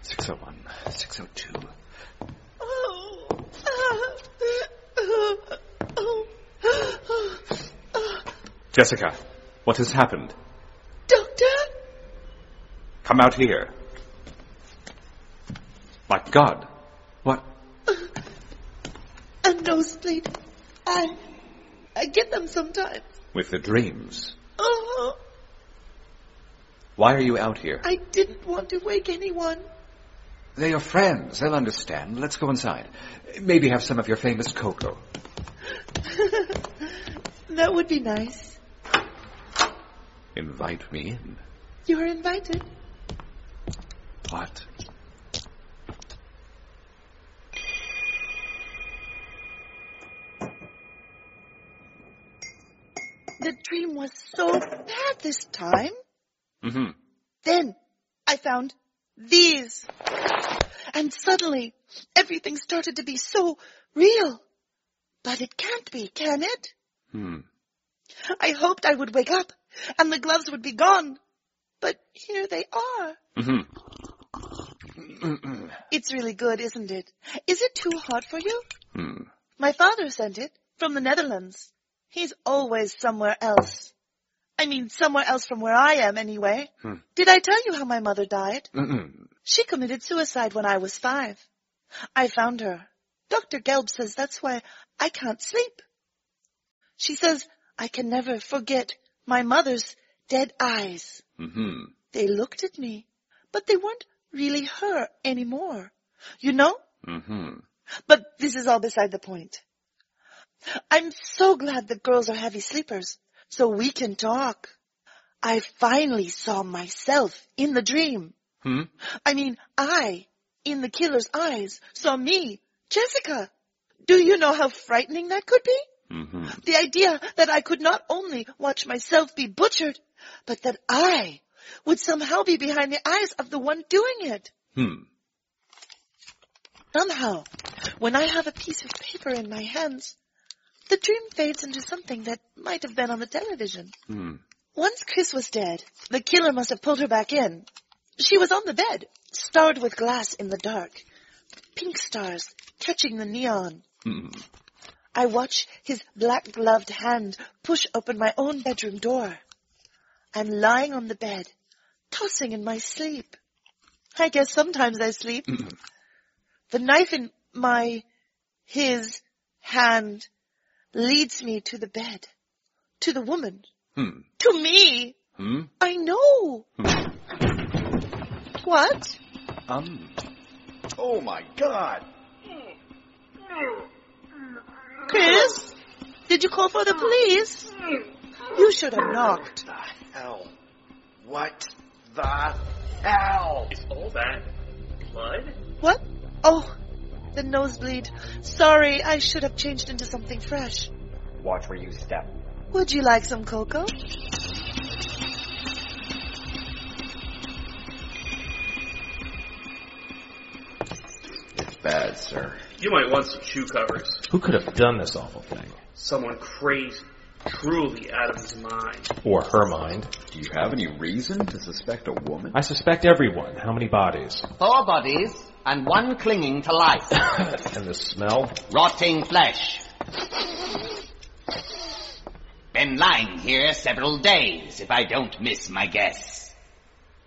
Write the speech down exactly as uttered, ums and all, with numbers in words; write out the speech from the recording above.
six oh one, six oh two. Jessica, what has happened? Doctor? Come out here. My God. What? Uh, a nosebleed. I... I get them sometimes. With the dreams? Oh. Why are you out here? I didn't want to wake anyone. They're your friends. They'll understand. Let's go inside. Maybe have some of your famous cocoa. That would be nice. Invite me in. You're invited. What? The dream was so bad this time. Mm-hmm. Then I found these. And suddenly everything started to be so real. But it can't be, can it? Hmm. I hoped I would wake up and the gloves would be gone. But here they are. Mm-hmm. It's really good, isn't it? Is it too hot for you? Hmm. My father sent it from the Netherlands. He's always somewhere else. I mean, somewhere else from where I am, anyway. Hmm. Did I tell you how my mother died? Mm-mm. She committed suicide when I was five. I found her. Doctor Gelb says that's why I can't sleep. She says I can never forget my mother's dead eyes. Mm-hmm. They looked at me, but they weren't really her anymore. You know? Mm-hmm. But this is all beside the point. I'm so glad the girls are heavy sleepers, so we can talk. I finally saw myself in the dream. Hmm? I mean, I, in the killer's eyes, saw me, Jessica. Do you know how frightening that could be? Mm-hmm. The idea that I could not only watch myself be butchered, but that I would somehow be behind the eyes of the one doing it. Hmm. Somehow, when I have a piece of paper in my hands, the dream fades into something that might have been on the television. Hmm. Once Chris was dead, the killer must have pulled her back in. She was on the bed, starred with glass in the dark, pink stars catching the neon. Hmm. I watch his black-gloved hand push open my own bedroom door. I'm lying on the bed, tossing in my sleep. I guess sometimes I sleep. Hmm. The knife in my, his hand leads me to the bed, to the woman, Hmm. to me. Hmm? I know. Hmm. What? Um. Oh, my God. Chris? Did you call for the police? You should have knocked. What the hell? What the hell? Is all that blood? What? Oh, the nosebleed. Sorry, I should have changed into something fresh. Watch where you step. Would you like some cocoa? It's bad, sir. You might want some shoe covers. Who could have done this awful thing? Someone crazy, truly out of his mind. Or her mind. Do you have any reason to suspect a woman? I suspect everyone. How many bodies? Four bodies, and one clinging to life. And the smell? Rotting flesh. Been lying here several days, if I don't miss my guess.